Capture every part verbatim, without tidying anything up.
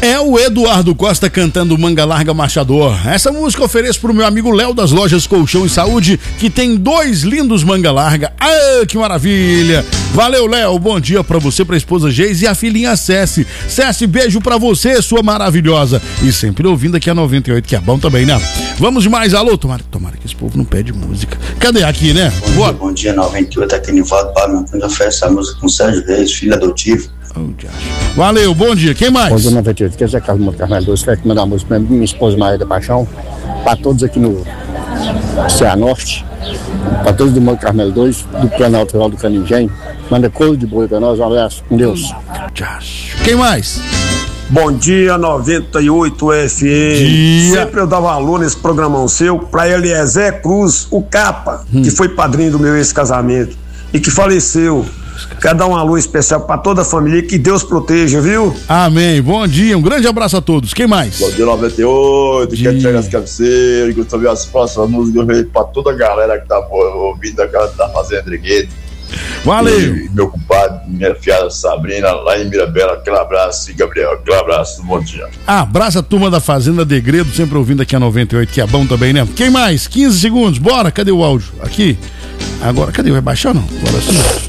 É o Eduardo Costa cantando Manga Larga Marchador. Essa música eu ofereço pro meu amigo Léo das Lojas Colchão e Saúde, que tem dois lindos manga larga. Ah, que maravilha! Valeu, Léo. Bom dia pra você, pra esposa Geise e a filhinha Cessi. Cessi, beijo pra você, sua maravilhosa. E sempre ouvindo aqui a noventa e oito, que é bom também, né? Vamos demais. Alô, tomara, tomara que esse povo não pede música. Cadê aqui, né? Bom Boa. dia, bom dia, noventa e oito, aqui Nivaldo Palma. Quando oferece a música com Sérgio Reis, filho adotivo. Oh, valeu, bom dia. Quem mais? Bom dia, noventa e oito. Quer dizer, Carlos Monte Carmelo dois, quero mandar a música pra minha esposa Maria da Paixão, pra todos aqui no Ceará Norte, pra todos do Monte Carmelo dois, do Planalto Rural do Canindém. Manda couro de boi pra nós, um abraço, com Deus. Quem mais? Bom dia, noventa e oito F M. Dia. Sempre eu dava valor nesse programão seu pra Eliezer Cruz, o Capa, hum. que foi padrinho do meu ex-casamento e que faleceu. Quero dar um alô especial pra toda a família, que Deus proteja, viu? Amém, bom dia, um grande abraço a todos. Quem mais? Bom dia, noventa e oito, quer chegar as cabeceiras, gostaria de ver as próximas músicas pra toda a galera que tá ouvindo aquela da Fazenda Driguedo. Valeu! E meu compadre, minha filha Sabrina, lá em Mirabela, aquele abraço, e Gabriel, aquele abraço, bom dia. Abraço a turma da Fazenda Degredo, sempre ouvindo aqui a noventa e oito, que é bom também, né? Quem mais? quinze segundos, bora, cadê o áudio? Aqui, agora, cadê? Vai baixar ou não? Agora sim.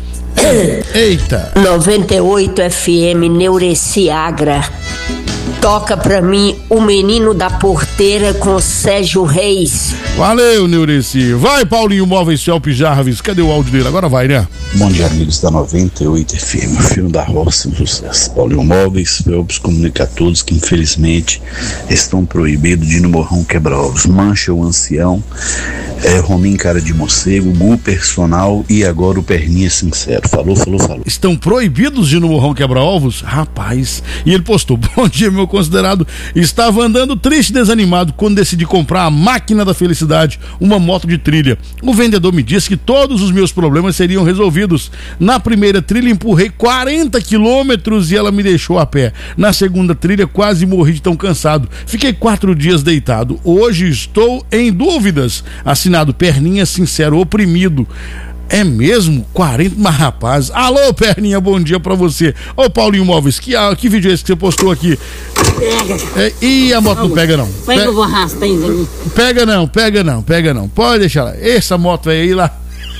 Eita! noventa e oito F M Neureciagra. Toca pra mim O Menino da Porteira com Sérgio Reis. Valeu, Neureci. Vai, Paulinho Móveis Felpe Jarvis. Cadê o áudio dele? Agora vai, né? Bom dia, amigos da noventa e oito F M. Filho da Roça, um sucesso. Paulinho Móveis Felps comunica a todos que infelizmente estão proibidos de ir no Morrão Quebra-Ovos. Mancha o Ancião, é, Rominho Cara de Morcego, Gu Personal e agora o Perninha Sincero. Falou, falou, falou. Estão proibidos de ir no Morrão Quebra-Ovos? Rapaz. E ele postou: bom dia, meu considerado. Estava andando triste e desanimado quando decidi comprar a máquina da felicidade, uma moto de trilha. O vendedor me disse que todos os meus problemas seriam resolvidos. Na primeira trilha empurrei quarenta quilômetros e ela me deixou a pé. Na segunda trilha quase morri de tão cansado. Fiquei quatro dias deitado. Hoje estou em dúvidas. Assinado Perninha Sincero Oprimido. É mesmo? quarenta, mas rapaz. Alô, Perninha, bom dia pra você. Ô, Paulinho Móveis, que, que vídeo é esse que você postou aqui? Pega. É, e a moto não pega não. Vai que eu vou arrastar ainda. Pega não, pega não, pega não. Pode deixar lá. Essa moto aí lá.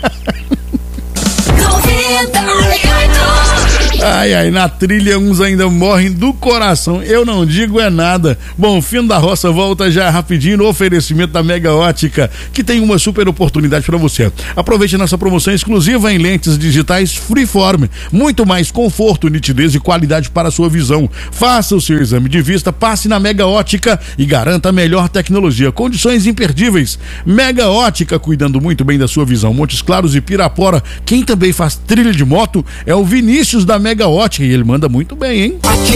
Ai, ai, na trilha uns ainda morrem do coração. Eu não digo é nada. Bom, Fim da Roça volta já rapidinho no oferecimento da Mega Ótica, que tem uma super oportunidade para você. Aproveite a nossa promoção exclusiva em lentes digitais Freeform. Muito mais conforto, nitidez e qualidade para a sua visão. Faça o seu exame de vista, passe na Mega Ótica e garanta a melhor tecnologia. Condições imperdíveis. Mega Ótica, cuidando muito bem da sua visão. Montes Claros e Pirapora. Quem também faz trilha de moto é o Vinícius da Mega Ótica, e ele manda muito bem, hein?